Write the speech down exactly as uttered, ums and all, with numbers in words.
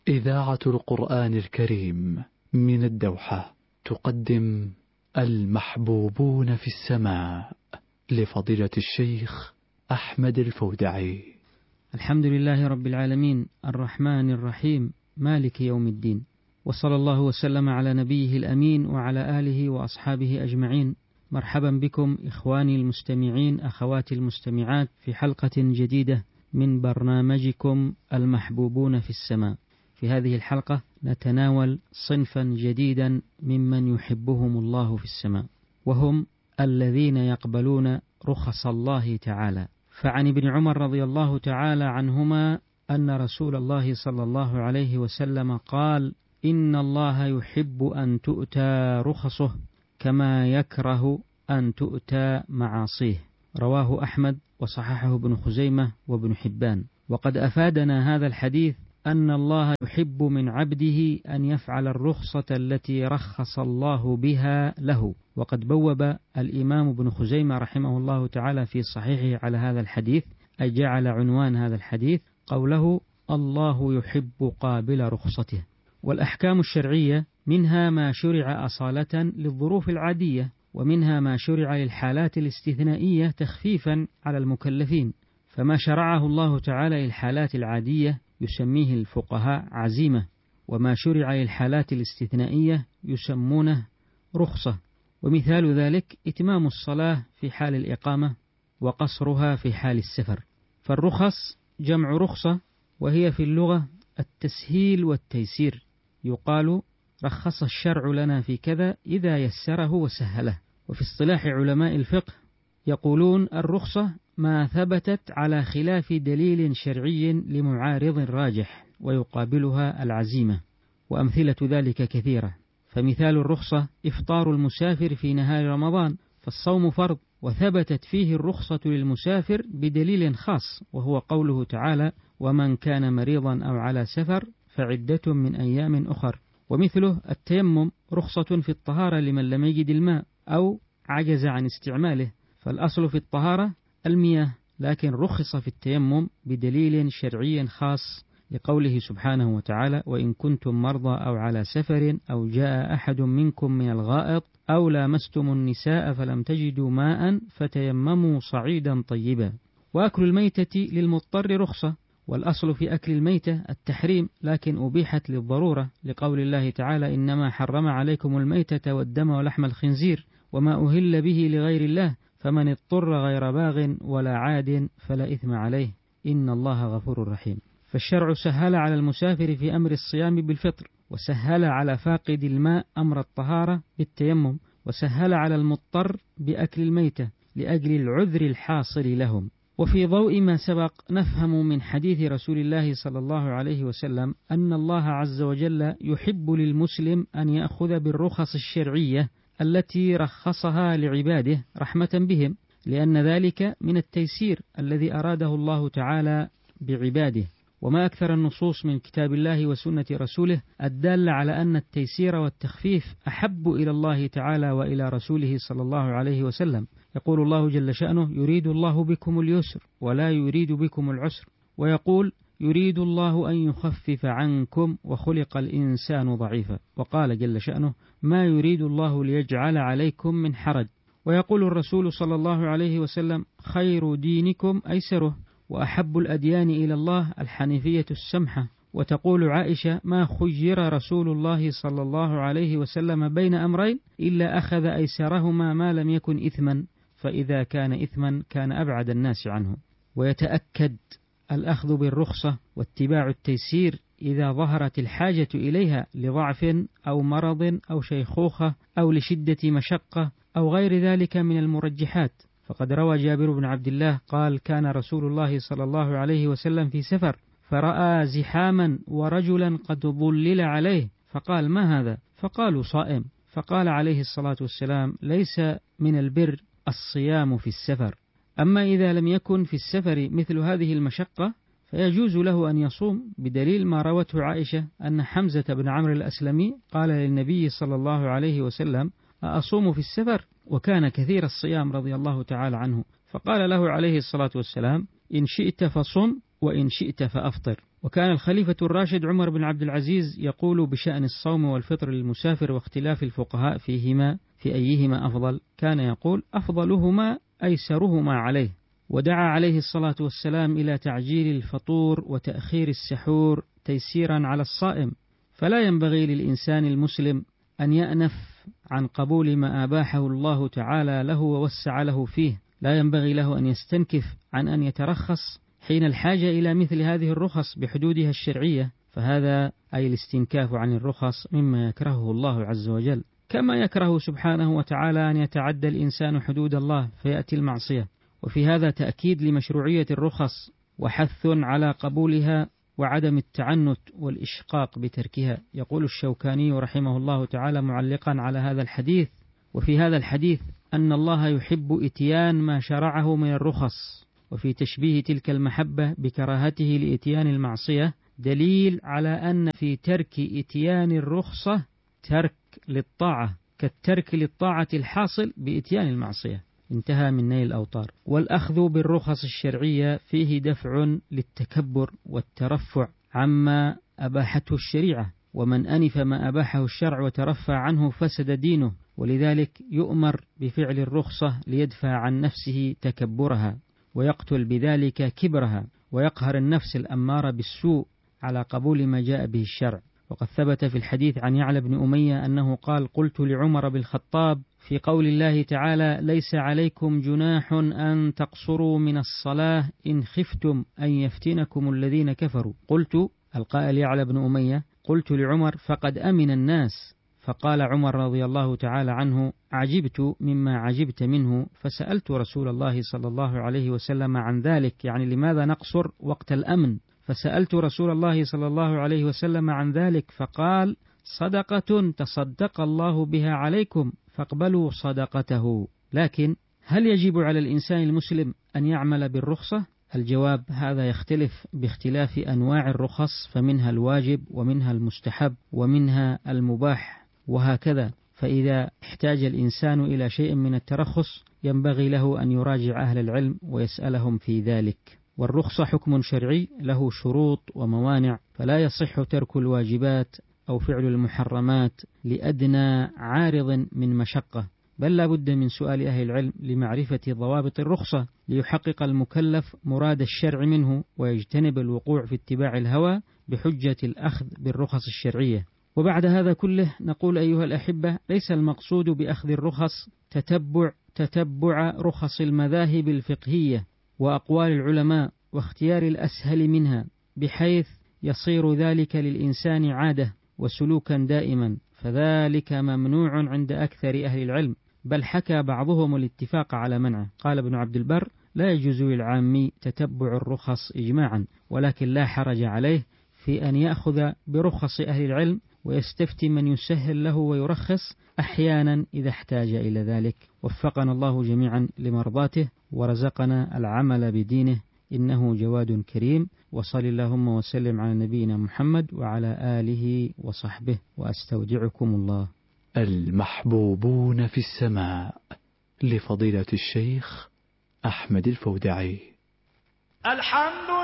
إذاعة القرآن الكريم من الدوحة تقدم المحبوبون في السماء لفضيلة الشيخ أحمد الفودعي. الحمد لله رب العالمين الرحمن الرحيم مالك يوم الدين، وصلى الله وسلم على نبيه الأمين وعلى آله وأصحابه أجمعين. مرحبا بكم إخواني المستمعين أخواتي المستمعات في حلقة جديدة من برنامجكم المحبوبون في السماء. في هذه الحلقة نتناول صنفا جديدا ممن يحبهم الله في السماء، وهم الذين يقبلون رخص الله تعالى. فعن ابن عمر رضي الله تعالى عنهما أن رسول الله صلى الله عليه وسلم قال: إن الله يحب أن تؤتى رخصه كما يكره أن تؤتى معاصيه. رواه أحمد وصححه ابن خزيمة وابن حبان. وقد أفادنا هذا الحديث أن الله يحب من عبده أن يفعل الرخصة التي رخص الله بها له. وقد بوب الإمام ابن خزيمة رحمه الله تعالى في صحيحه على هذا الحديث، أي جعل عنوان هذا الحديث قوله: الله يحب قابل رخصته. والأحكام الشرعية منها ما شرع أصالة للظروف العادية، ومنها ما شرع للحالات الاستثنائية تخفيفا على المكلفين. فما شرعه الله تعالى للحالات العادية يسميه الفقهاء عزيمة، وما شرع للحالات الاستثنائية يسمونه رخصة. ومثال ذلك إتمام الصلاة في حال الإقامة وقصرها في حال السفر. فالرخص جمع رخصة، وهي في اللغة التسهيل والتيسير. يقال رخص الشرع لنا في كذا إذا يسره وسهله. وفي اصطلاح علماء الفقه يقولون الرخصة ما ثبتت على خلاف دليل شرعي لمعارض راجح، ويقابلها العزيمة. وأمثلة ذلك كثيرة. فمثال الرخصة إفطار المسافر في نهار رمضان، فالصوم فرض، وثبتت فيه الرخصة للمسافر بدليل خاص، وهو قوله تعالى: ومن كان مريضا أو على سفر فعدة من أيام أخر. ومثله التيمم رخصة في الطهارة لمن لم يجد الماء أو عجز عن استعماله، فالأصل في الطهارة المياه، لكن رخص في التيمم بدليل شرعي خاص لقوله سبحانه وتعالى: وإن كنتم مرضى أو على سفر أو جاء أحد منكم من الغائط أو لامستم النساء فلم تجدوا ماء فتيمموا صعيدا طيبا. وأكل الميتة للمضطر رخصة، والأصل في أكل الميتة التحريم، لكن أبيحت للضرورة لقول الله تعالى: إنما حرم عليكم الميتة والدم ولحم الخنزير وما أهل به لغير الله فمن اضطر غير باغ ولا عاد فلا إثم عليه إن الله غفور رحيم. فالشرع سهل على المسافر في أمر الصيام بالفطر، وسهل على فاقد الماء أمر الطهارة بالتيمم، وسهل على المضطر بأكل الميتة لأجل العذر الحاصل لهم. وفي ضوء ما سبق نفهم من حديث رسول الله صلى الله عليه وسلم أن الله عز وجل يحب للمسلم أن يأخذ بالرخص الشرعية التي رخصها لعباده رحمة بهم، لأن ذلك من التيسير الذي أراده الله تعالى بعباده. وما أكثر النصوص من كتاب الله وسنة رسوله الدالة على أن التيسير والتخفيف أحب إلى الله تعالى وإلى رسوله صلى الله عليه وسلم. يقول الله جل شأنه: يريد الله بكم اليسر ولا يريد بكم العسر. ويقول: يريد الله أن يخفف عنكم وخلق الإنسان ضعيفا. وقال جل شأنه: ما يريد الله ليجعل عليكم من حرج. ويقول الرسول صلى الله عليه وسلم: خير دينكم أيسره، وأحب الأديان إلى الله الحنيفية السمحة. وتقول عائشة: ما خير رسول الله صلى الله عليه وسلم بين أمرين إلا أخذ أيسرهما ما لم يكن إثما، فإذا كان إثما كان أبعد الناس عنه. ويتأكد الأخذ بالرخصة واتباع التيسير إذا ظهرت الحاجة إليها لضعف أو مرض أو شيخوخة أو لشدة مشقة أو غير ذلك من المرجحات. فقد روى جابر بن عبد الله قال: كان رسول الله صلى الله عليه وسلم في سفر فرأى زحاما ورجلا قد ظلل عليه، فقال: ما هذا؟ فقالوا: صائم. فقال عليه الصلاة والسلام: ليس من البر الصيام في السفر. أما إذا لم يكن في السفر مثل هذه المشقة فيجوز له أن يصوم، بدليل ما روته عائشة أن حمزة بن عمرو الأسلمي قال للنبي صلى الله عليه وسلم: أصوم في السفر؟ وكان كثير الصيام رضي الله تعالى عنه. فقال له عليه الصلاة والسلام: إن شئت فصم وإن شئت فأفطر. وكان الخليفة الراشد عمر بن عبد العزيز يقول بشأن الصوم والفطر للمسافر واختلاف الفقهاء فيهما في أيهما أفضل، كان يقول أفضلهما أيسرهما عليه. ودعا عليه الصلاة والسلام إلى تعجيل الفطور وتأخير السحور تيسيرا على الصائم، فلا ينبغي للإنسان المسلم أن يأنف عن قبول ما أباحه الله تعالى له ووسع له فيه، لا ينبغي له أن يستنكف عن أن يترخص حين الحاجة إلى مثل هذه الرخص بحدودها الشرعية، فهذا أي الاستنكاف عن الرخص مما يكرهه الله عز وجل، كما يكره سبحانه وتعالى أن يتعدى الإنسان حدود الله فيأتي المعصية. وفي هذا تأكيد لمشروعية الرخص وحث على قبولها وعدم التعنت والإشقاق بتركها. يقول الشوكاني رحمه الله تعالى معلقا على هذا الحديث: وفي هذا الحديث أن الله يحب إتيان ما شرعه من الرخص، وفي تشبيه تلك المحبة بكراهته لإتيان المعصية دليل على أن في ترك إتيان الرخصة ترك للطاعة، كالترك للطاعة الحاصل بإتيان المعصية. انتهى من نيل الأوطار. والأخذ بالرخص الشرعية فيه دفع للتكبر والترفع عما أباحته الشريعة، ومن أنف ما أباحه الشرع وترفع عنه فسد دينه، ولذلك يؤمر بفعل الرخصة ليدفع عن نفسه تكبرها ويقتل بذلك كبرها، ويقهر النفس الأمارة بالسوء على قبول ما جاء به الشرع. وقد ثبت في الحديث عن يعلى بن أمية أنه قال: قلت لعمر بن الخطاب في قول الله تعالى: ليس عليكم جناح أن تقصروا من الصلاة إن خفتم أن يفتنكم الذين كفروا. قلت، القائل يعلى بن أمية، قلت لعمر: فقد أمن الناس. فقال عمر رضي الله تعالى عنه: عجبت مما عجبت منه، فسألت رسول الله صلى الله عليه وسلم عن ذلك، يعني لماذا نقصر وقت الأمن؟ فسألت رسول الله صلى الله عليه وسلم عن ذلك فقال: صدقة تصدق الله بها عليكم فاقبلوا صدقته. لكن هل يجب على الإنسان المسلم أن يعمل بالرخصة؟ الجواب: هذا يختلف باختلاف أنواع الرخص، فمنها الواجب ومنها المستحب ومنها المباح وهكذا. فإذا احتاج الإنسان إلى شيء من الترخص ينبغي له أن يراجع أهل العلم ويسألهم في ذلك. والرخصة حكم شرعي له شروط وموانع، فلا يصح ترك الواجبات أو فعل المحرمات لأدنى عارض من مشقة، بل لا بد من سؤال أهل العلم لمعرفة ضوابط الرخصة ليحقق المكلف مراد الشرع منه ويجتنب الوقوع في اتباع الهوى بحجة الأخذ بالرخص الشرعية. وبعد هذا كله نقول أيها الأحبة: ليس المقصود بأخذ الرخص تتبع تتبع رخص المذاهب الفقهية وأقوال العلماء واختيار الأسهل منها، بحيث يصير ذلك للإنسان عادة وسلوكا دائما، فذلك ممنوع عند أكثر أهل العلم، بل حكى بعضهم الاتفاق على منعه. قال ابن عبد البر: لا يجوز للعامي تتبع الرخص إجماعا، ولكن لا حرج عليه في أن يأخذ برخص أهل العلم ويستفتي من يسهل له ويرخص أحيانا إذا احتاج إلى ذلك. وفقنا الله جميعا لمرضاته ورزقنا العمل بدينه، إنه جواد كريم. وصل اللهم وسلم على نبينا محمد وعلى آله وصحبه، وأستودعكم الله. المحبوبون في السماء لفضيلة الشيخ أحمد الفودعي. الحمد